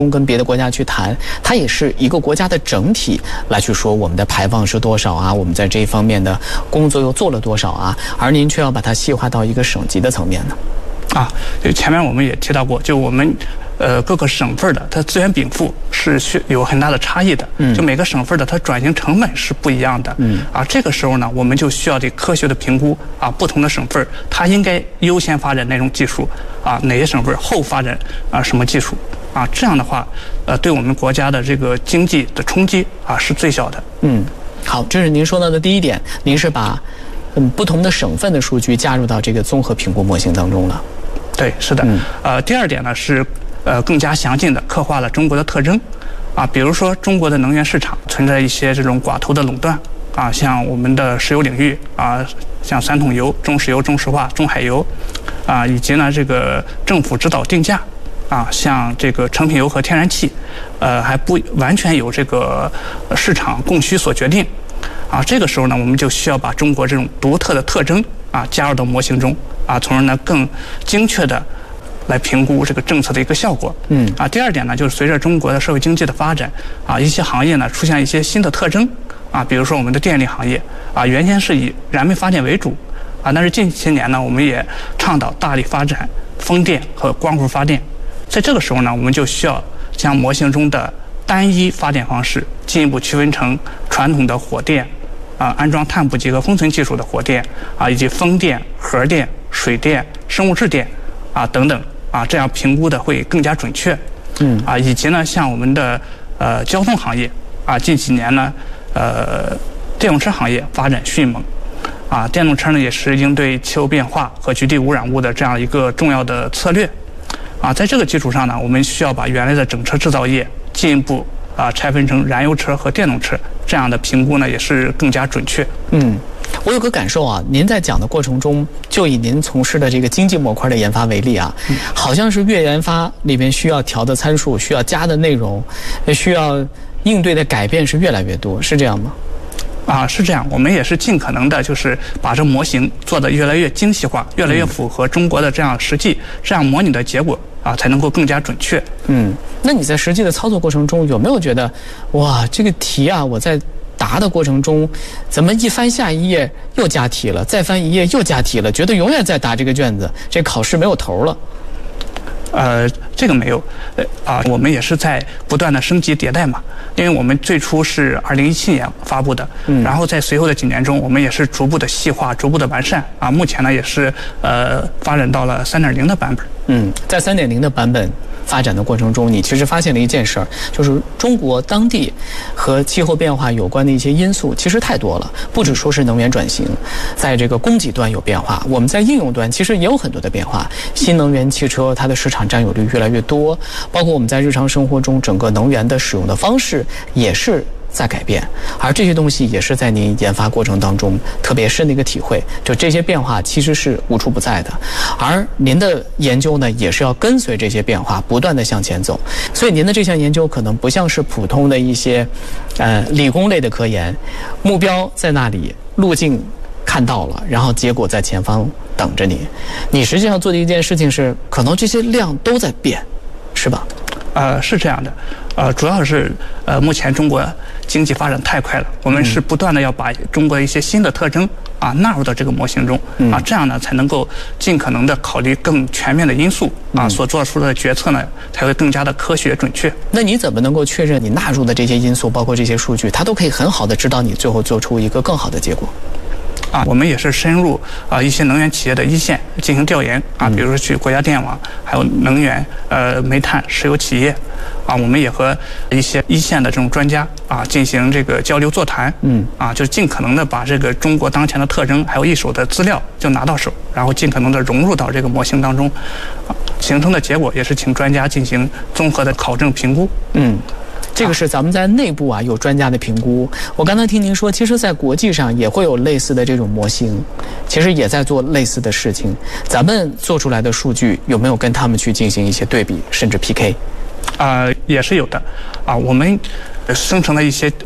跟别的国家去谈，它也是一个国家的整体来去说我们的排放是多少啊，我们在这一方面的工作又做了多少啊，而您却要把它细化到一个省级的层面呢？ 就前面我们也提到过，就我们各个省份的它资源禀赋是有很大的差异的，就每个省份的它转型成本是不一样的，这个时候呢，我们就需要得科学的评估不同的省份它应该优先发展哪种技术哪些省份后发展什么技术这样的话对我们国家的这个经济的冲击是最小的。 好，这是您说到的第一点，您是把不同的省份的数据加入到这个综合评估模型当中了。 对，是的。第二点呢是更加详尽的刻画了中国的特征比如说中国的能源市场存在一些这种寡头的垄断像我们的石油领域像三桶油、中石油、中石化、中海油以及呢这个政府指导定价像这个成品油和天然气还不完全由这个市场供需所决定这个时候呢我们就需要把中国这种独特的特征加入到模型中从而呢更精确的来评估这个政策的一个效果。第二点呢就是随着中国的社会经济的发展一些行业呢出现一些新的特征比如说我们的电力行业原先是以燃煤发电为主但是近些年呢我们也倡导大力发展风电和光伏发电。在这个时候呢我们就需要将模型中的单一发电方式进一步区分成传统的火电安装碳捕集和封存技术的火电以及风电、核电、水电、生物质电等等这样评估的会更加准确。以及呢像我们的交通行业近几年呢电动车行业发展迅猛电动车呢也是应对气候变化和局地污染物的这样一个重要的策略在这个基础上呢我们需要把原来的整车制造业进一步拆分成燃油车和电动车，这样的评估呢也是更加准确。 我有个感受您在讲的过程中，就以您从事的这个经济模块的研发为例好像是越研发里面需要调的参数、需要加的内容、需要应对的改变是越来越多，是这样吗？ 是这样，我们也是尽可能的，就是把这模型做得越来越精细化，越来越符合中国的这样实际，这样模拟的结果才能够更加准确。 那你在实际的操作过程中有没有觉得，哇，这个题我在答的过程中，怎么一翻下一页又加题了，再翻一页又加题了，觉得永远在答这个卷子，这考试没有头了？ 这个没有，我们也是在不断的升级迭代嘛。因为我们最初是2017年发布的，然后在随后的几年中，我们也是逐步的细化、逐步的完善目前呢也是发展到了3.0的版本。 在3.0的版本发展的过程中，你其实发现了一件事儿，就是中国当地和气候变化有关的一些因素其实太多了，不只说是能源转型，在这个供给端有变化，我们在应用端其实也有很多的变化。新能源汽车它的市场占有率越来越多，包括我们在日常生活中整个能源的使用的方式也是在改变，而这些东西也是在您研发过程当中特别深的一个体会，就这些变化其实是无处不在的，而您的研究呢也是要跟随这些变化不断的向前走。所以您的这项研究可能不像是普通的一些理工类的科研，目标在那里，路径看到了，然后结果在前方等着你。你实际上做的一件事情是，可能这些量都在变，是吧？ 是这样的，主要是目前中国经济发展太快了，我们是不断的要把中国一些新的特征纳入到这个模型中这样呢才能够尽可能的考虑更全面的因素所做出的决策呢才会更加的科学准确。 那你怎么能够确认你纳入的这些因素，包括这些数据，它都可以很好的指导你最后做出一个更好的结果？ 我们也是深入一些能源企业的一线进行调研比如说去国家电网，还有能源煤炭、石油企业我们也和一些一线的这种专家进行这个交流座谈就尽可能的把这个中国当前的特征还有一手的资料就拿到手，然后尽可能的融入到这个模型当中形成的结果也是请专家进行综合的考证评估。 这个是咱们在内部有专家的评估。我刚才听您说，其实在国际上也会有类似的这种模型，其实也在做类似的事情。咱们做出来的数据有没有跟他们去进行一些对比，甚至 PK？ 也是有的我们生成了一些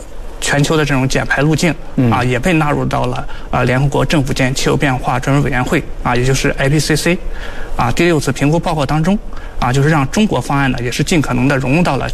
全球的这种减排路径也被纳入到了联合国政府间气候变化专门委员会也就是 IPCC 第6次评估报告当中就是让中国方案呢也是尽可能的融入到了